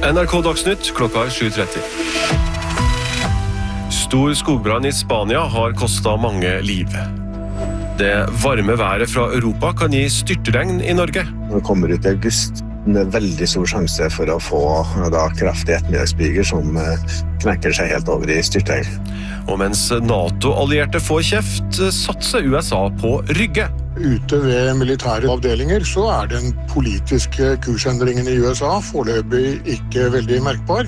NRK Dagsnytt klokka 7:30. Stor skogbrann I Spania har kostet mange liv. Det varme været fra Europa kan gi styrtregn I Norge. Når det kommer ut I august, det veldig stor sjanse for å få kraftige ettermiddagsbyger som knekker seg helt over I styrtregn. Og mens NATO-allierte får kjeft, satser USA på Rygge. Ute ved militære avdelinger så den politiske kursendringen I USA foreløpig ikke veldig merkbar.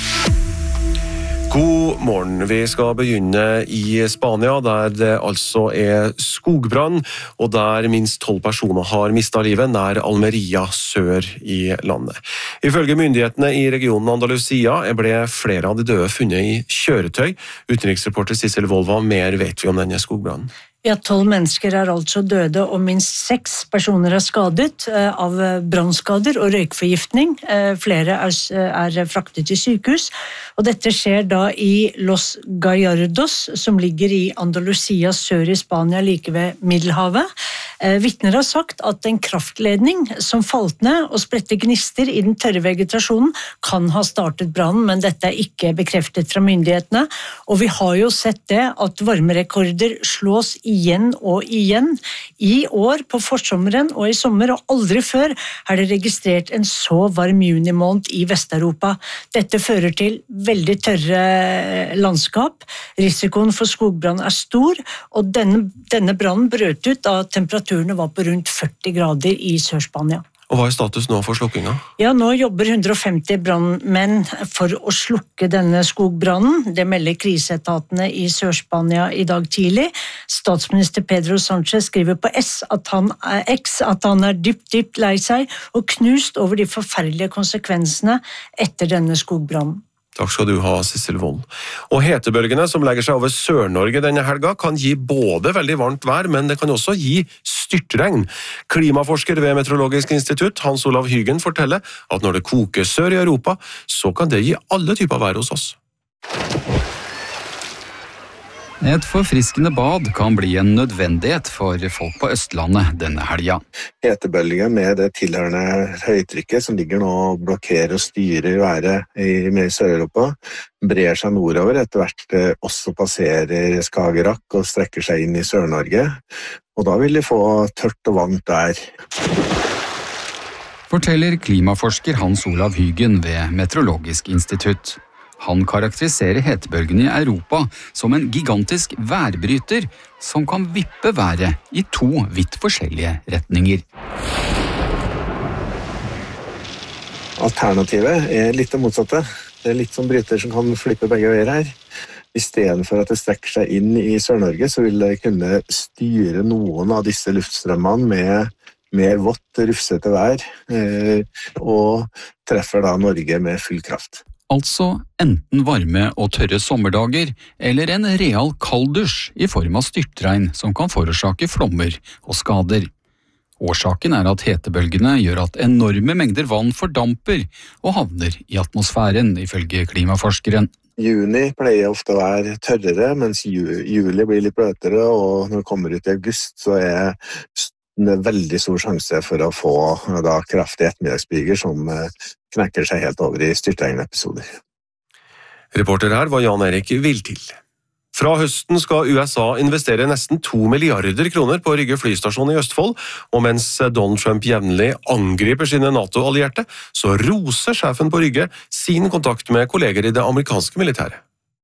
God morgen. Vi skal begynne I Spania, der det altså skogbrann, og der minst 12 personer har mistet livet nær Almeria sør I landet. Ifølge myndighetene I regionen Andalusia ble flere av de døde funnet I kjøretøy. Utenriksreporter Sissel Volva, mer vet vi om denne skogbrannen. Ja, 12 mennesker altså døde, og minst 6 personer skadet av brannskader og røykforgiftning. Flere fraktet til sykehus, og dette skjer da I Los Gallardos, som ligger I Andalusia sør I Spania, like ved Middelhavet. Vitner har sagt at en kraftledning som falt ned og spredte gnister I den tørre vegetasjonen kan ha startet brannen, men dette ikke bekreftet fra myndighetene. Og vi har jo sett det at varmerekorder slås igjen og igjen I år på forsommeren og I sommer, og aldri før det registrert en så varm junimåned I Vesteuropa. Dette fører til veldig tørre landskap. Risikoen for skogbrann stor, og denne brannen brøt ut da temperaturene var på rundt 40 grader I Sør-Spania. Og hva status nå for slukkinga? Ja, nå jobber 150 brannmenn for å slukke denne skogbrannen. Det melder kriseetatene I Sør-Spania I dag tidlig. Statsminister Pedro Sánchez skriver på at han dypt lei seg og knust over de forferdelige konsekvensene etter denne skogbrannen. Takk skal du ha, Sissel Wold. Og hetebølgene som legger seg over Sør-Norge denne helga kan gi både veldig varmt vær, men det kan også gi styrtregn. Klimaforsker ved Meteorologisk institutt, Hans Olav Hygen, forteller at når det koker sør I Europa, så kan det gi alle typer vær hos oss. Et forfriskende bad kan bli en nødvendighet for folk på Østlandet denne helga. Hetebølgen med det tilhørende høytrykket som ligger nå og blokkerer og styrer været I Sør-Europa, brer seg nordover etter hvert også passerer Skagerrak og strekker seg inn I Sør-Norge, og da vil de få tørt og varmt der. Forteller klimaforsker Hans Olav Hygen ved Meteorologisk institutt. Han karakteriserer hetebølgen I Europa som en gigantisk værbryter som kan vippe været I 2 vidt forskjellige retninger. Alternativet litt det motsatte. Det litt som bryter som kan flippe begge veier her. I stedet for at det strekker seg inn I Sør-Norge, så vil det kunne styre noen av disse luftstrømmene med mer vått, rufsete vær, og treffer da Norge med full kraft. Altså enten varme og tørre sommerdager, eller en real kalddusj I form av styrtregn som kan forårsake flommer og skader. Årsaken at hetebølgene gjør at enorme mengder vann fordamper og havner I atmosfæren, ifølge klimaforskeren. Juni pleier ofte å være tørrere, mens juli blir litt bløtere, og når det kommer ut I august, så det veldig stor sjanse for å få kraftige ettermiddagsbyger som knekker seg helt over I styrtregnepisoder. Reporter her var Jan Erik Viltil. Fra høsten skal USA investere nesten 2 milliarder kroner på Rygge flystasjon I Østfold, og mens Donald Trump jevnlig angriper sine NATO-allierte, så roser sjefen på Rygge sin kontakt med kolleger I det amerikanske militæret.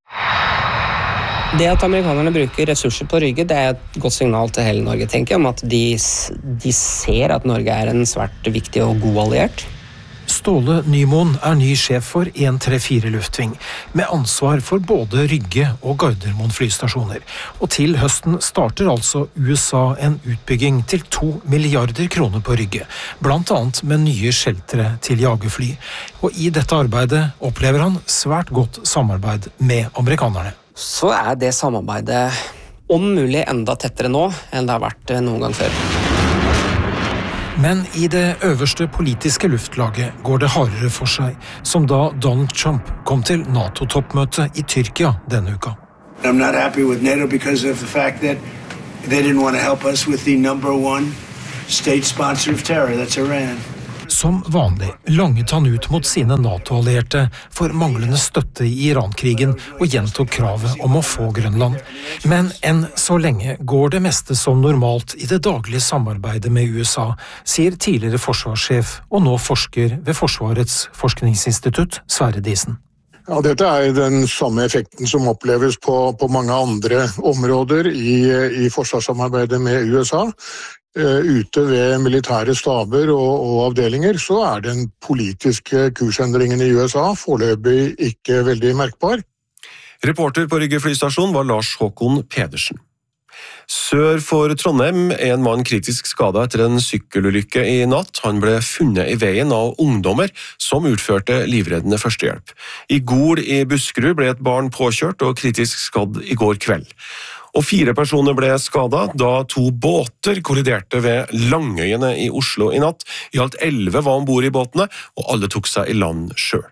Det at amerikanerne bruker ressurser på Rygge, det et godt signal til hele Norge, tenker jeg, om at de ser at Norge en svært viktig og god alliert. Ståle Nymoen ny sjef for 134 Luftving, med ansvar for både Rygge og Gardermoen flystasjoner. Og til høsten starter altså USA en utbygging til 2 milliarder kroner på Rygge, blant annet med nye sheltere til jagerfly. Og I dette arbeidet opplever han svært godt samarbeid med amerikanerne. Så det samarbeidet om mulig enda tettere nå enn det har vært noen gang før. Men I det øverste politiske luftlaget går det hardere for seg, som da Donald Trump kom til NATO-toppmøte I Tyrkia denne uka. I'm not happy with NATO because of the fact that they didn't want to help us with the number one state sponsor of terror, that's Iran. Som vanlig langet han ut mot sine NATO-allierte for manglende støtte i Iran-krigen og gjentok kravet om å få Grønland. Men enn så lenge går det meste som normalt i det daglige samarbeidet med USA, sier tidligere forsvarssjef og nå forsker ved Forsvarets forskningsinstitutt, Sverre Diesen. Ja, dette den samme effekten som oppleves på mange andre områder i forsvarssamarbeidet med USA. Ute ved militære staber og avdelinger så den politiske kursendringen i USA foreløpig ikke veldig merkbar. Reporter på Rygge flystasjon var Lars Håkon Pedersen. Sør for Trondheim en mann kritisk skadet etter en sykkelulykke i natt. Han ble funnet i veien av ungdommer som utførte livreddende førstehjelp. I Gol i Buskerud ble et barn påkjørt og kritisk skadd i går kveld. Og 4 personer ble skadet da 2 båter kolliderte ved Langøyene i Oslo i natt. I alt 11 var ombord i båtene, og alle tok seg i land selv.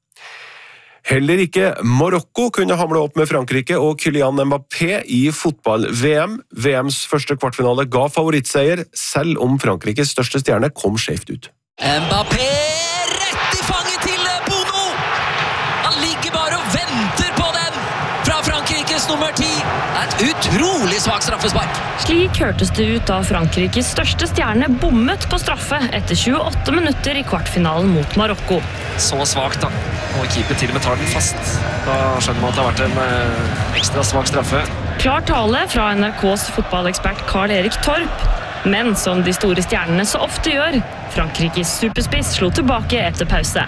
Heller ikke Marokko kunne hamle opp med Frankrike og Kylian Mbappé i fotball-VM. VMs første kvartfinale ga favorittseier, selv om Frankrikes største stjerne kom skjevt ut. Mbappé rett i fanget til Bono! Han ligger bare og venter på den fra Frankrikes nummer 10. Et utrolig svagt straffespark. Slik hørtes det ut da Frankrikes største stjerne bommet på straffe etter 28 minutter i kvartfinalen mot Marokko. Så svagt da, og keeper til og med tar den fast. Da skjønner man at det har vært en ekstra svak straffe. Klar tale fra NRKs fotballekspert Karl Erik Torp. Men som de store stjernene så ofte gjør, Frankrikes superspiss slo tilbake etter pause.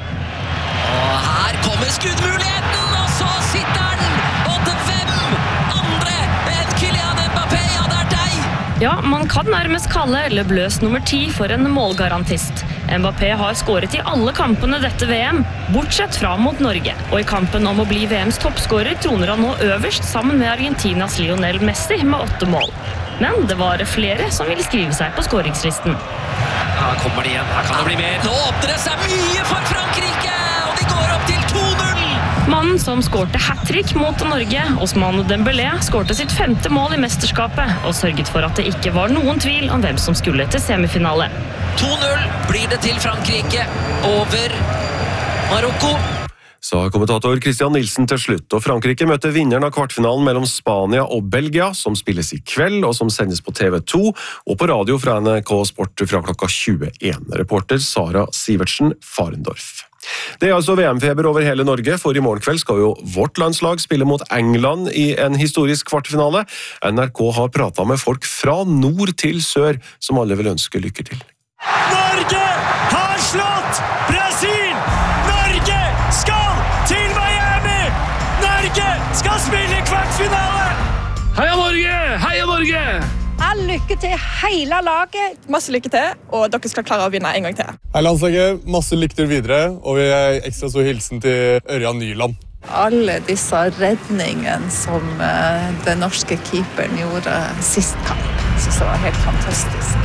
Og her kommer skuddmuligheten, og så sitter den! Og hvem andre enn Kylian Mbappé? Ja, det deg! Ja, man kan nærmest kalle Le Bleus nummer 10 for en målgarantist. Mbappé har skåret i alle kampene dette VM, bortsett fra mot Norge. Og i kampen om å bli VMs toppskårer troner han nå øverst sammen med Argentinas Lionel Messi med 8 mål. Men det var flere som ville skrive seg på skåringslisten. Her kommer de igjen, her kan det bli mer. Nå åpner det seg mye for Frankrike, og de går opp til 2-0. Mannen som skårte hat-trick mot Norge, Ousmane Dembélé, skårte sitt 5. mål i mesterskapet og sørget for at det ikke var noen tvil om hvem som skulle til semifinale. 2-0 blir det til Frankrike over Marokko. Sa kommentator Christian Nilsen til slutt, og Frankrike møter vinneren av kvartfinalen mellom Spania og Belgia, som spilles i kveld og som sendes på TV2 og på radio fra NRK Sport fra klokka 21. Reporter Sara Sivertsen Farendorf. Det altså VM-feber over hele Norge, for i morgen kveld skal jo vårt landslag spille mot England i en historisk kvartfinale. NRK har pratet med folk fra nord til sør, som alle vil ønske lykke til. Norge har slått Brasil! Norge skal til Miami! Norge skal spille kvartfinale! Heia Norge! Heia Norge! All lykke til hele laget. Masse lykke til, og dere skal klare å vinne en gang til. Hei landslaget, masse lykke til videre, og vi er ekstra stor hilsen til Ørjan Nyland. Alle disse redningene som den norske keeperen gjorde sist kamp, synes jeg var helt fantastisk.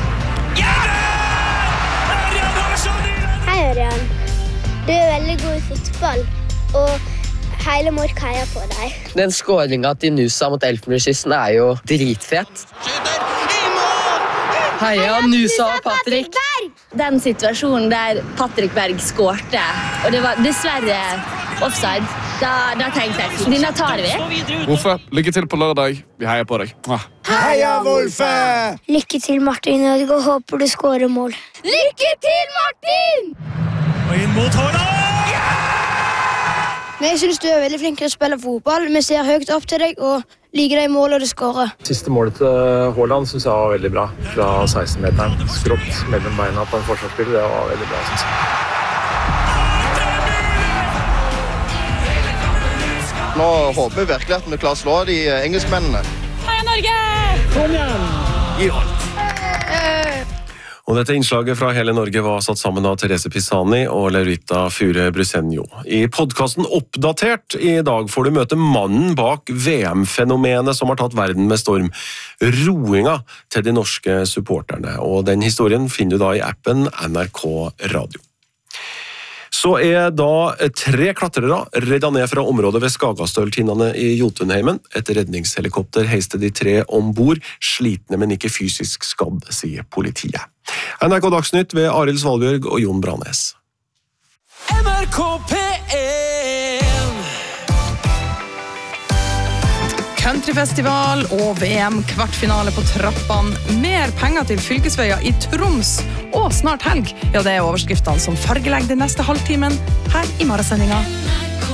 Hei Ørjan, du er veldig god i fotball, og hele Mork heier på deg. Den skåringen til Nusa mot Elfenbenskysten er jo dritfett. Heia Nusa og Patrick! Den situasjonen der Patrick Berg skårte, og det var dessverre offside, da tenkte jeg, denne tar vi. Wolfe, lykke til på lørdag. Vi heier på deg. Heia Wolfe! Lykke til Martin, og jeg håper du skårer mål. Lykke til Martin! Og inn mot Haaland! Men jeg synes du er veldig flink til å spille fotball. Vi ser høyt opp til deg og liker deg i mål og du skårer. Siste målet til Haaland synes jeg var veldig bra. Fra 16-meteren. Skrått mellom beina på en forsvarsspiller. Det var veldig bra, synes jeg. Nå håper vi virkelig at vi klarer å slå de engelskmennene. Heia Norge! Kom igjen! Gi alt. Og dette innslaget fra hele Norge var satt sammen av Therese Pisani og Laurita Fure Brusenjo. I podcasten Oppdatert i dag får du møte mannen bak VM-fenomenet som har tatt verden med storm. Roinga til de norske supporterne. Og den historien finner du da i appen NRK Radio. Så da 3 klatrere redda ned fra området ved Skagastøltinnene i Jotunheimen. Et redningshelikopter heiste de 3 ombord, slitne, men ikke fysisk skadd, sier politiet. NRK Dagsnytt ved Arild Svalbjørg og Jon Branes. NRK P1 Countryfestival og VM-kvartfinale på trappene. Mer penger til fylkesveier i Troms. Og snart helg. Ja, det overskriftene som fargelegger den neste halvtimen her i morgensendingen.